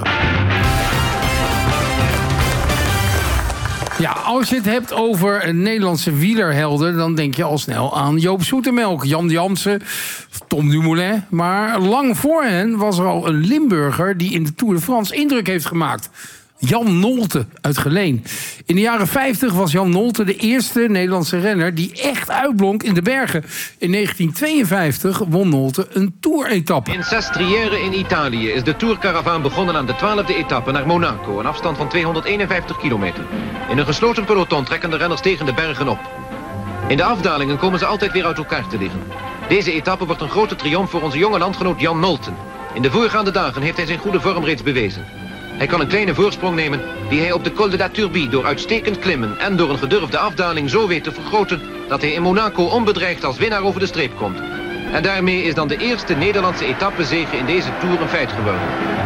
Ja, als je het hebt over Nederlandse wielerhelden, dan denk je al snel aan Joop Zoetemelk, Jan Jansen, Tom Dumoulin. Maar lang voor hen was er al een Limburger die in de Tour de France indruk heeft gemaakt. Jan Nolte uit Geleen. In de jaren 50 was Jan Nolte de eerste Nederlandse renner die echt uitblonk in de bergen. In 1952 won Nolte een Tour-etappe. In Sestriere in Italië is de Tourcaravaan begonnen aan de 12e etappe naar Monaco, een afstand van 251 kilometer. In een gesloten peloton trekken de renners tegen de bergen op. In de afdalingen komen ze altijd weer uit elkaar te liggen. Deze etappe wordt een grote triomf voor onze jonge landgenoot Jan Nolte. In de voorgaande dagen heeft hij zijn goede vorm reeds bewezen. Hij kan een kleine voorsprong nemen die hij op de Col de la Turbie door uitstekend klimmen en door een gedurfde afdaling zo weet te vergroten dat hij in Monaco onbedreigd als winnaar over de streep komt. En daarmee is dan de eerste Nederlandse etappezege in deze Tour een feit geworden.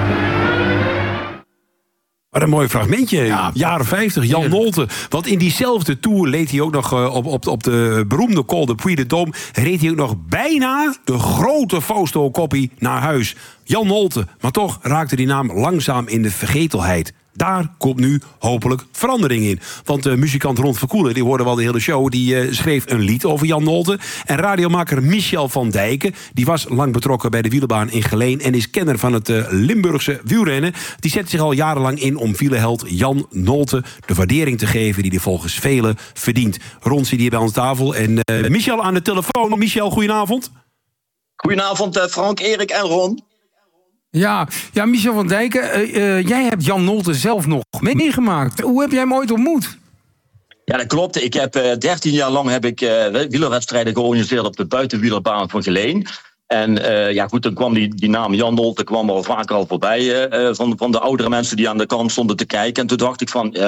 Wat een mooi fragmentje. Ja, jaren 50, Jan Nolte. Want in diezelfde Tour leed hij ook nog op de beroemde Col de Puy-de-Dôme, reed hij ook nog bijna de grote Fausto Coppi naar huis. Jan Nolte. Maar toch raakte die naam langzaam in de vergetelheid. Daar komt nu hopelijk verandering in. Want muzikant Ron Verkoelen, die hoorde wel de hele show, die schreef een lied over Jan Nolte. En radiomaker Michel van Dijken, die was lang betrokken bij de wielerbaan in Geleen en is kenner van het Limburgse wielrennen. Die zet zich al jarenlang in om wielerheld Jan Nolte de waardering te geven die hij volgens velen verdient. Ron zit hier bij ons tafel en Michel aan de telefoon. Michel, goedenavond. Goedenavond Frank, Erik en Ron. Ja, Michel van Dijken, jij hebt Jan Nolte zelf nog meegemaakt. Hoe heb jij hem ooit ontmoet? Ja, dat klopt. Ik heb 13 jaar lang wielerwedstrijden georganiseerd op de buitenwielerbaan van Geleen. En dan kwam die naam Jan Nolte kwam al vaker al voorbij van de oudere mensen die aan de kant stonden te kijken. En toen dacht ik van,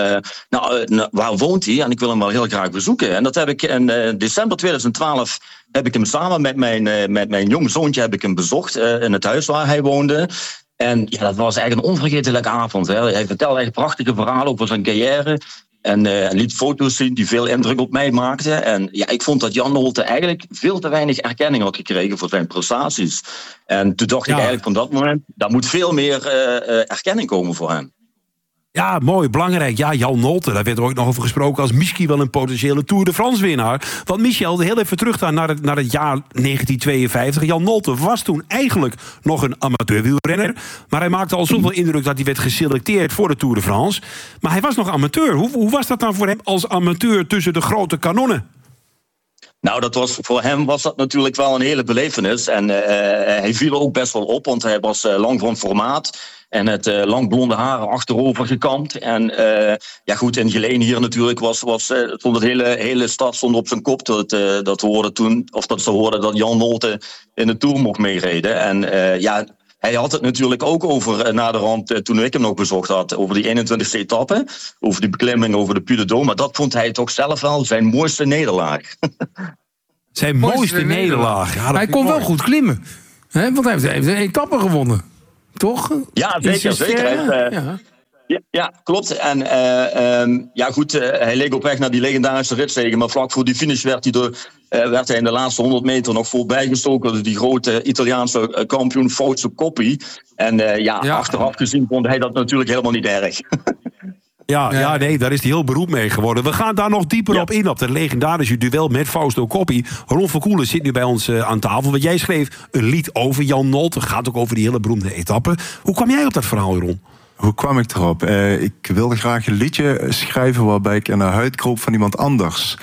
waar woont hij? En ik wil hem wel heel graag bezoeken. En dat heb ik in december 2012 heb ik hem samen met mijn jong zoontje heb ik hem bezocht in het huis waar hij woonde. En ja, dat was eigenlijk een onvergetelijke avond. Hè. Hij vertelde echt prachtige verhalen over zijn carrière. En liet foto's zien die veel indruk op mij maakten. En ja, ik vond dat Jan Nolte eigenlijk veel te weinig erkenning had gekregen voor zijn prestaties. En toen dacht ik eigenlijk van dat moment, daar moet veel meer erkenning komen voor hem. Ja, mooi, belangrijk. Ja, Jan Nolte, daar werd er ook nog over gesproken als misschien wel een potentiële Tour de France winnaar. Want Michel, heel even terug naar het jaar 1952. Jan Nolte was toen eigenlijk nog een amateurwielrenner. Maar hij maakte al zoveel indruk dat hij werd geselecteerd voor de Tour de France. Maar hij was nog amateur. Hoe was dat dan voor hem als amateur tussen de grote kanonnen? Nou, voor hem was dat natuurlijk wel een hele belevenis. En hij viel ook best wel op, want hij was lang van formaat. En het lang blonde haren achterover gekamd. En in Geleen hier natuurlijk stond het hele stad stond op zijn kop. Dat ze hoorden dat Jan Nolte in de Tour mocht meerijden. En hij had het natuurlijk ook over naderhand, toen ik hem nog bezocht had, over die 21e etappe. Over die beklimming over de Puy-de-Dôme. Maar dat vond hij toch zelf wel zijn mooiste nederlaag. Zijn mooiste nederlaag. Ja, hij kon wel goed klimmen. Hè? Want hij heeft een etappe gewonnen. Toch? Ja, zeker. Ja, klopt. En hij leek op weg naar die legendarische ritzege. Maar vlak voor die finish werd hij in de laatste 100 meter nog voorbijgestoken door die grote Italiaanse kampioen Fausto Coppi. En achteraf gezien vond hij dat natuurlijk helemaal niet erg. Ja, nee, daar is hij heel beroemd mee geworden. We gaan daar nog dieper op in, op dat legendarische duel met Fausto Coppi. Ron Verkoelen zit nu bij ons aan tafel. Want jij schreef een lied over Jan Nolte. Het gaat ook over die hele beroemde etappe. Hoe kwam jij op dat verhaal, Ron? Hoe kwam ik erop? Ik wilde graag een liedje schrijven waarbij ik in de huid kroop van iemand anders.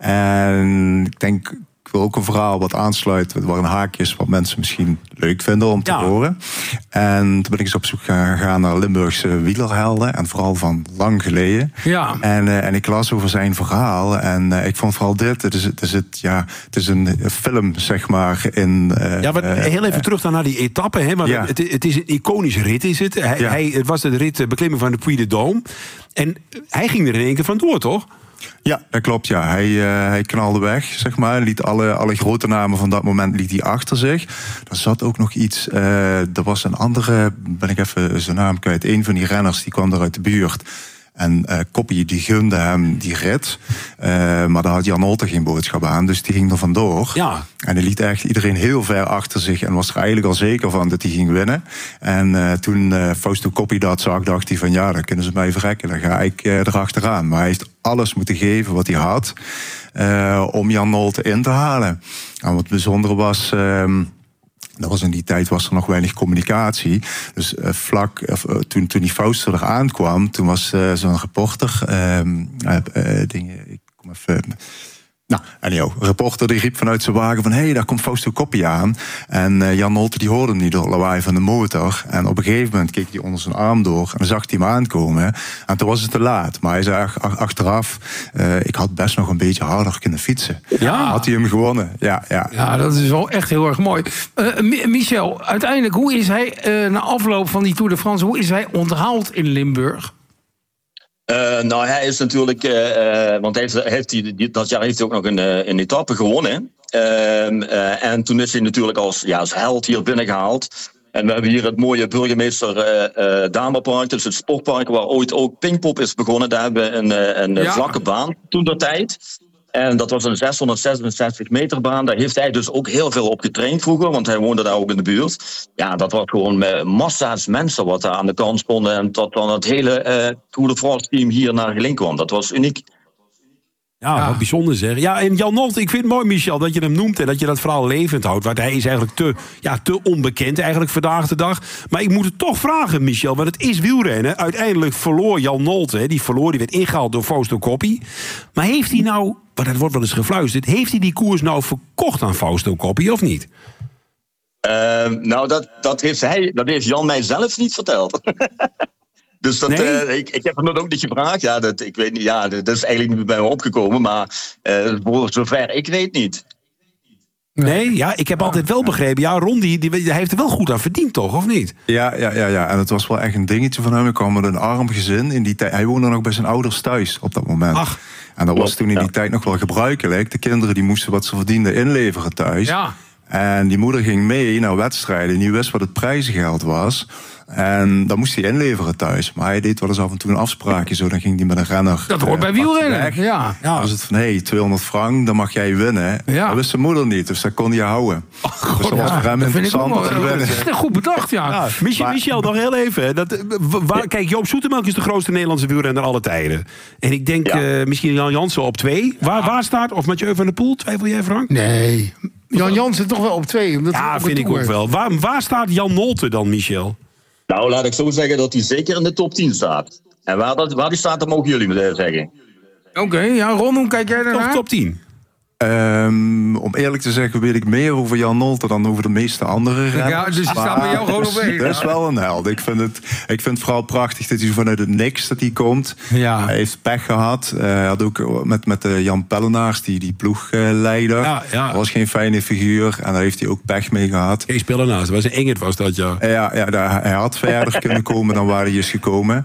En ik denk, ik wil ook een verhaal wat aansluit, waar een haakje is wat mensen misschien leuk vinden om te horen. En toen ben ik eens op zoek gegaan naar Limburgse wielerhelden. En vooral van lang geleden. Ja. En ik las over zijn verhaal. En ik vond vooral dit. Het is een film, zeg maar. Heel even terug dan naar die etappe. Hè, maar het is een iconische rit, is het. Het was de rit beklimming van de Puy-de-Dôme. En hij ging er in één keer vandoor, toch? Ja, dat klopt. Ja. Hij knalde weg, zeg maar. Liet alle grote namen van dat moment liet hij achter zich. Er zat ook nog iets. Er was een andere, ben ik even zijn naam kwijt. Een van die renners die kwam er uit de buurt. En Koppie die gunde hem die rit. Maar daar had Jan Nolte geen boodschap aan. Dus die ging er vandoor. Ja. En hij liet echt iedereen heel ver achter zich. En was er eigenlijk al zeker van dat hij ging winnen. En toen Fausto Koppie dat zag, dacht hij van ja, dan kunnen ze mij verrekken. Dan ga ik erachteraan. Maar hij heeft alles moeten geven wat hij had. Om Jan Nolte in te halen. En wat bijzonder was... in die tijd was er nog weinig communicatie. Dus toen die Fausto er aankwam, toen was zo'n reporter... ik kom even... een reporter die riep vanuit zijn wagen van... hé, daar komt Fausto Koppie aan. En Jan Nolte die hoorde hem niet door het lawaai van de motor. En op een gegeven moment keek hij onder zijn arm door... en dan zag hij hem aankomen. En toen was het te laat. Maar hij zei achteraf... ik had best nog een beetje harder kunnen fietsen. Ja. Had hij hem gewonnen. Ja, dat is wel echt heel erg mooi. Michel, uiteindelijk, hoe is hij na afloop van die Tour de France... hoe is hij onthaald in Limburg? Hij is natuurlijk, want dat jaar heeft hij ook nog een etappe gewonnen. En toen is hij natuurlijk als held hier binnengehaald. En we hebben hier het mooie burgemeester Damerpark, dus het sportpark waar ooit ook Pinkpop is begonnen. Daar hebben we een vlakke baan toen der tijd. En dat was een 667 meter baan. Daar heeft hij dus ook heel veel op getraind vroeger, want hij woonde daar ook in de buurt. Ja, dat was gewoon massa's mensen wat daar aan de kant stonden. En tot dan het hele Tour de France team hier naar Geleen kwam. Dat was uniek. Ja, wat bijzonder zeg. Ja, en Jan Nolte, ik vind het mooi, Michel, dat je hem noemt... en dat je dat verhaal levend houdt. Want hij is eigenlijk te onbekend eigenlijk vandaag de dag. Maar ik moet het toch vragen, Michel, want het is wielrennen. Uiteindelijk verloor Jan Nolte, die werd ingehaald door Fausto Koppie. Maar heeft hij nou, maar dat wordt wel eens gefluisterd... heeft hij die koers nou verkocht aan Fausto Koppie of niet? Dat heeft Jan mij zelf niet verteld. Dus ik heb hem dat ook niet gevraagd. Ja, ik weet niet. Ja, dat is eigenlijk niet bij me opgekomen. Maar voor zover ik weet niet. Nee, ja, ik heb altijd wel begrepen. Ja, Ron, die heeft er wel goed aan verdiend, toch? Of niet? Ja. En het was wel echt een dingetje van hem. Ik kwam met een arm gezin in die tijd. Hij woonde nog bij zijn ouders thuis op dat moment. Ach. En dat was toen in die tijd nog wel gebruikelijk. De kinderen die moesten wat ze verdienden inleveren thuis. Ja. En die moeder ging mee naar wedstrijden. Die wist wat het prijzengeld was. En dan moest hij inleveren thuis. Maar hij deed wel eens af en toe een afspraakje. Zo, dan ging hij met een renner. Dat hoort bij wielrennen. Ja. Dan was het van, 200 frank, dan mag jij winnen. Ja. Dat wist zijn moeder niet, dus dat kon hij houden. Dus dat was voor hem interessant. Dat is echt goed bedacht, ja. Michel, nog heel even. Kijk, Joop Zoetemelk is de grootste Nederlandse wielrenner aller tijden. En ik denk misschien Jan Jansen op 2. Waar staat, of Mathieu van der Poel? Twijfel jij, Frank? Nee. Jan Jansen toch wel op 2. Ja, vind ik ook wel. Waar staat Jan Nolte dan, Michel? Nou, laat ik zo zeggen dat hij zeker in de top 10 staat. En waar die staat, dat mogen jullie me zeggen. Oké, Ron, hoe kijk jij daarnaar? Top 10. Om eerlijk te zeggen weet ik meer over Jan Nolte dan over de meeste andere renners. Ja, dus die staan bij jou gewoon op 1. Dat is wel een held. Ik vind het vooral prachtig dat hij vanuit het niks dat hij komt. Ja. Hij heeft pech gehad. Hij had ook met Jan Pellenaars, die ploegleider. Ja. Dat was geen fijne figuur. En daar heeft hij ook pech mee gehad. Kees Pellenaars, dat was een Engert was dat, ja. Hij had verder kunnen komen dan waar hij is gekomen.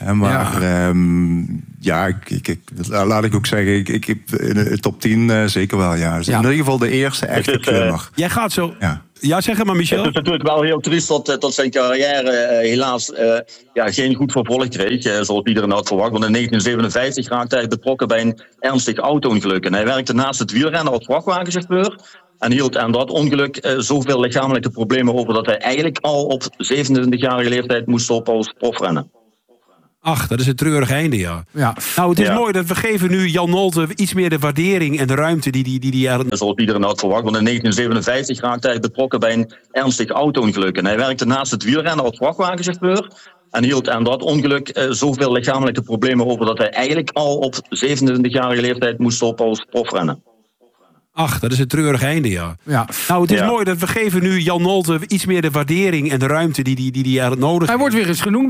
Laat ik ook zeggen, ik heb in de top 10 zeker wel. Ja. Dus in ieder geval de eerste echte klimmer. Jij gaat zo... Ja, zeg maar, Michel. Het is natuurlijk wel heel triest dat zijn carrière helaas geen goed vervolg kreeg. Zoals iedereen had verwacht. Want in 1957 raakte hij betrokken bij een ernstig auto-ongeluk. En hij werkte naast het wielrennen als vrachtwagenchauffeur. En hield aan dat ongeluk zoveel lichamelijke problemen over... dat hij eigenlijk al op 27-jarige leeftijd moest stoppen als profrenner. Ach, dat is een treurig einde, ja. Nou, het is mooi dat we geven nu Jan Nolte iets meer de waardering en de ruimte die er... Zoals iedereen had verwacht, want in 1957 raakte hij betrokken bij een ernstig auto-ongeluk. En hij werkte naast het wielrennen als vrachtwagenchauffeur. En hield aan dat ongeluk zoveel lichamelijke problemen over... dat hij eigenlijk al op 27-jarige leeftijd moest stoppen als profrenner. Ach, dat is een treurig einde, ja. Nou, het is mooi dat we geven nu Jan Nolte iets meer de waardering en de ruimte die er nodig is. Hij wordt weer eens genoemd.